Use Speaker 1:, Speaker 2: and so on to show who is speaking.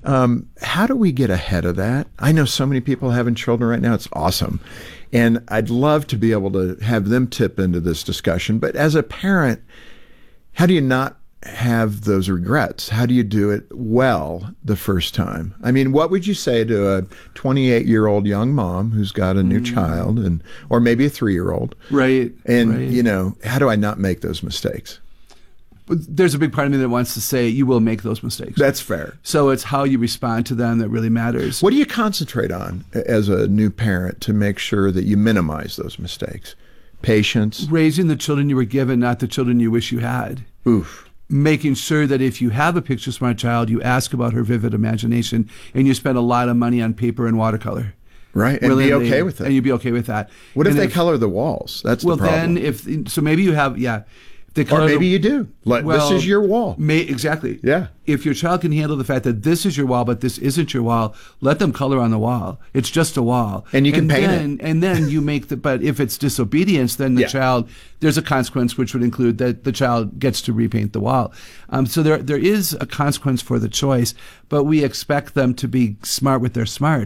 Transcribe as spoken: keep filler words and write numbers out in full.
Speaker 1: Um, how do we get ahead of that? I know so many people having children right now. It's awesome. And I'd love to be able to have them tip into this discussion. But as a parent, how do you not have those regrets? How do you do it well the first time? I mean, what would you say to a twenty-eight-year-old young mom who's got a new mm. child, and or maybe a three-year-old?
Speaker 2: Right.
Speaker 1: And,
Speaker 2: right.
Speaker 1: you know, how do I not make those mistakes?
Speaker 2: There's a big part of me that wants to say you will make those mistakes.
Speaker 1: That's fair.
Speaker 2: So it's how you respond to them that really matters.
Speaker 1: What do you concentrate on as a new parent to make sure that you minimize those mistakes? Patience?
Speaker 2: Raising the children you were given, not the children you wish you had.
Speaker 1: Oof.
Speaker 2: Making sure that if you have a picture smart child, you ask about her vivid imagination, and you spend a lot of money on paper and watercolor.
Speaker 1: Right, and
Speaker 2: really,
Speaker 1: be okay with it.
Speaker 2: And you'd be okay with that.
Speaker 1: What
Speaker 2: and
Speaker 1: if they
Speaker 2: if,
Speaker 1: color the walls? That's
Speaker 2: well,
Speaker 1: the problem.
Speaker 2: then if so, maybe you have yeah. They color
Speaker 1: or maybe
Speaker 2: the,
Speaker 1: you do. Like,
Speaker 2: well,
Speaker 1: this is your wall.
Speaker 2: May, exactly.
Speaker 1: Yeah.
Speaker 2: If your child can handle the fact that this is your wall, but this isn't your wall, let them color on the wall. It's just a wall.
Speaker 1: And you can
Speaker 2: and
Speaker 1: paint
Speaker 2: then,
Speaker 1: it.
Speaker 2: And then you make the, but if it's disobedience, then the
Speaker 1: yeah.
Speaker 2: child, there's a consequence which would include that the child gets to repaint the wall. Um, so there there is a consequence for the choice, but we expect them to be smart with their smarts.